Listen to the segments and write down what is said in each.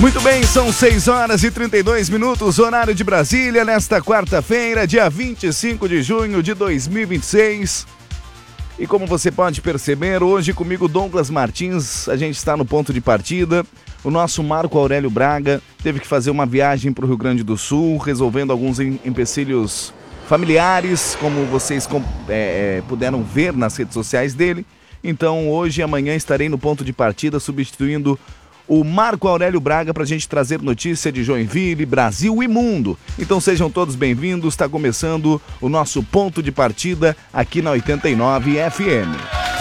Muito bem, são 6 horas e 32 minutos, horário de Brasília, nesta quarta-feira, dia 25 de junho de 2026. E como você pode perceber, hoje comigo Douglas Martins, a gente está no ponto de partida. O nosso Marco Aurélio Braga teve que fazer uma viagem para o Rio Grande do Sul, resolvendo alguns empecilhos familiares, como vocês puderam ver nas redes sociais dele. Então hoje e amanhã estarei no ponto de partida substituindo o Marco Aurélio Braga para a gente trazer notícia de Joinville, Brasil e mundo. Então sejam todos bem-vindos, está começando o nosso ponto de partida aqui na 89 FM.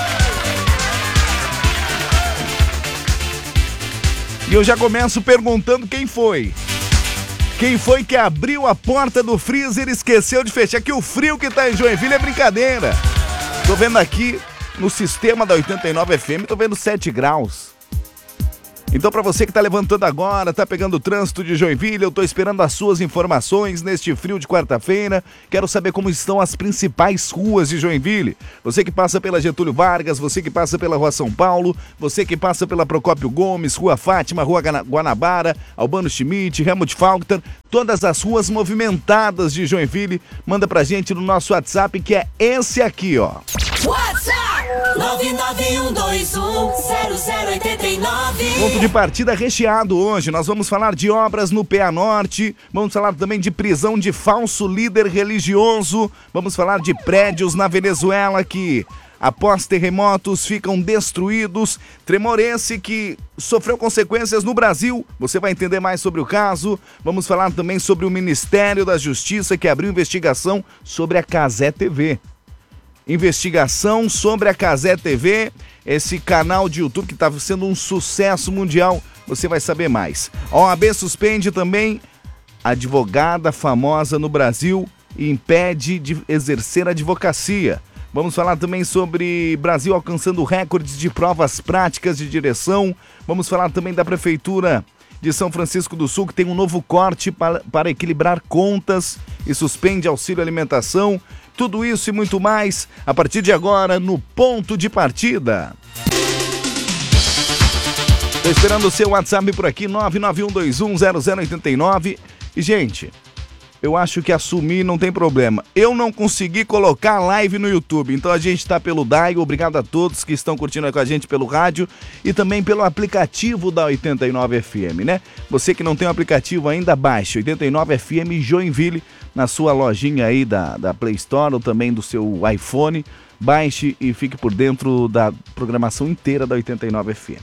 E eu já começo perguntando quem foi. Quem foi que abriu a porta do freezer e esqueceu de fechar? Que o frio que tá em Joinville é brincadeira. Tô vendo aqui no sistema da 89 FM, tô vendo 7 graus. Então, para você que está levantando agora, está pegando o trânsito de Joinville, eu estou esperando as suas informações neste frio de quarta-feira. Quero saber como estão as principais ruas de Joinville. Você que passa pela Getúlio Vargas, você que passa pela Rua São Paulo, você que passa pela Procópio Gomes, Rua Fátima, Rua Guanabara, Albano Schmidt, Helmut Faulkner, todas as ruas movimentadas de Joinville, manda pra gente no nosso WhatsApp, que é esse aqui, ó. WhatsApp 991210089. Ponto de partida recheado hoje. Nós vamos falar de obras no PA Norte, vamos falar também de prisão de falso líder religioso, vamos falar de prédios na Venezuela que, após terremotos, ficam destruídos. Tremor esse que sofreu consequências no Brasil. Você vai entender mais sobre o caso. Vamos falar também sobre o Ministério da Justiça que abriu investigação sobre a Cazé TV. Investigação sobre a Cazé TV, esse canal de YouTube que está sendo um sucesso mundial. Você vai saber mais. A OAB suspende também advogada famosa no Brasil e impede de exercer advocacia. Vamos falar também sobre Brasil alcançando recordes de provas práticas de direção. Vamos falar também da Prefeitura de São Francisco do Sul, que tem um novo corte para equilibrar contas e suspende auxílio alimentação. Tudo isso e muito mais a partir de agora no ponto de partida. Estou esperando o seu WhatsApp por aqui, 991210089. E, gente, eu acho que assumir não tem problema. Eu não consegui colocar live no YouTube, então a gente está pelo DAI. Obrigado a todos que estão curtindo com a gente pelo rádio e também pelo aplicativo da 89 FM, né? Você que não tem o aplicativo ainda, baixe 89 FM Joinville na sua lojinha aí da Play Store ou também do seu iPhone. Baixe e fique por dentro da programação inteira da 89 FM.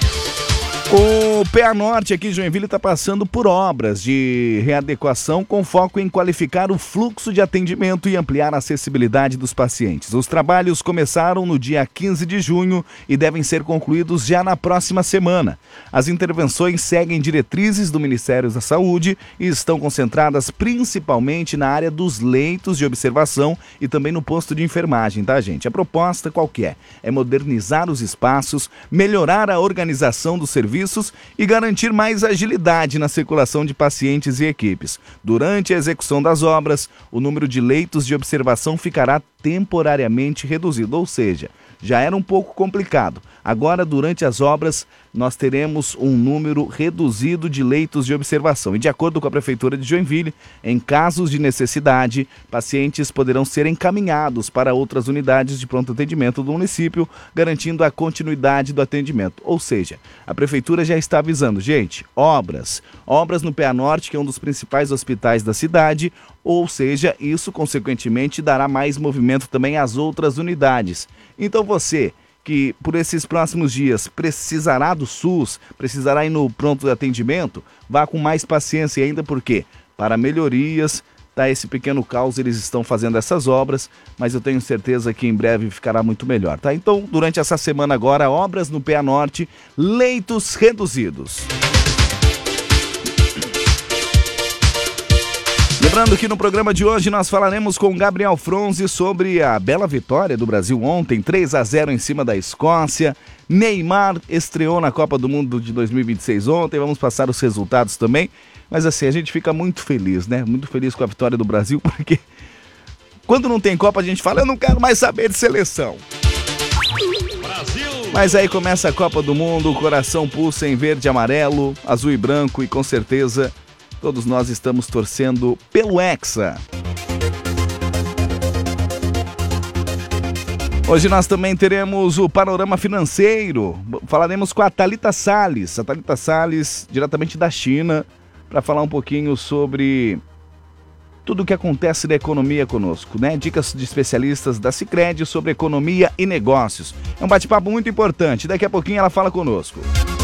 O PA Norte aqui em Joinville está passando por obras de readequação com foco em qualificar o fluxo de atendimento e ampliar a acessibilidade dos pacientes. Os trabalhos começaram no dia 15 de junho e devem ser concluídos já na próxima semana. As intervenções seguem diretrizes do Ministério da Saúde e estão concentradas principalmente na área dos leitos de observação e também no posto de enfermagem, tá, gente? A proposta qual que é? É modernizar os espaços, melhorar a organização do serviço e garantir mais agilidade na circulação de pacientes e equipes. Durante a execução das obras, o número de leitos de observação ficará temporariamente reduzido, ou seja, já era um pouco complicado. Agora, durante as obras, nós teremos um número reduzido de leitos de observação. E de acordo com a Prefeitura de Joinville, em casos de necessidade, pacientes poderão ser encaminhados para outras unidades de pronto atendimento do município, garantindo a continuidade do atendimento. Ou seja, a Prefeitura já está avisando, gente, obras no PA Norte, que é um dos principais hospitais da cidade, ou seja, isso consequentemente dará mais movimento também às outras unidades. Então você que por esses próximos dias precisará do SUS, precisará ir no pronto atendimento, vá com mais paciência ainda, porque para melhorias, tá, esse pequeno caos, eles estão fazendo essas obras, mas eu tenho certeza que em breve ficará muito melhor, tá? Então, durante essa semana agora, obras no PA Norte, leitos reduzidos. Lembrando que no programa de hoje nós falaremos com Gabriel Fronzi sobre a bela vitória do Brasil ontem, 3-0 em cima da Escócia. Neymar estreou na Copa do Mundo de 2026 ontem, vamos passar os resultados também. Mas assim, a gente fica muito feliz, né? Muito feliz com a vitória do Brasil, porque quando não tem Copa a gente fala, eu não quero mais saber de seleção. Brasil! Mas aí começa a Copa do Mundo, o coração pulsa em verde e amarelo, azul e branco e com certeza todos nós estamos torcendo pelo Hexa. Hoje nós também teremos o Panorama Financeiro. Falaremos com a Thalita Salles. A Thalita Salles, diretamente da China, para falar um pouquinho sobre tudo o que acontece na economia conosco, né? Dicas de especialistas da Sicredi sobre economia e negócios. É um bate-papo muito importante. Daqui a pouquinho ela fala conosco.